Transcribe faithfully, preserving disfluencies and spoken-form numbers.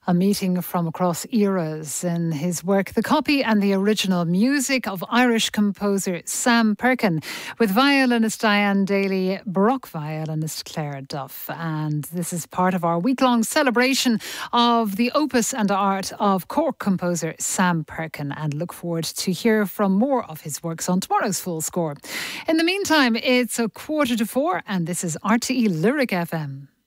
a meeting from across eras in his work, the copy and the original music of Irish composer Sam Perkin, with violinist Diane Daly, Baroque violinist Claire Duff. And this is part of our week-long celebration of the opus and art of Cork composer Sam Perkin, and look forward to hear from more of his works on tomorrow's Full Score. In the meantime, it's a quarter to four, and this is R T E Lyric F M.